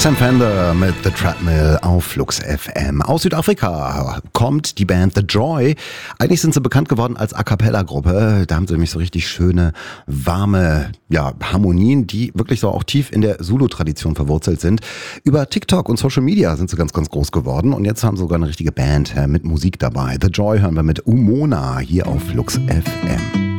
Sam Fender mit The Treadmill auf Flux FM. Aus Südafrika kommt die Band The Joy. Eigentlich sind sie bekannt geworden als A-Cappella-Gruppe. Da haben sie nämlich so richtig schöne, warme Harmonien, die wirklich so auch tief in der Zulu-Tradition verwurzelt sind. Über TikTok und Social Media sind sie ganz, ganz groß geworden. Und jetzt haben sie sogar eine richtige Band mit Musik dabei. The Joy hören wir mit Umona hier auf Flux FM.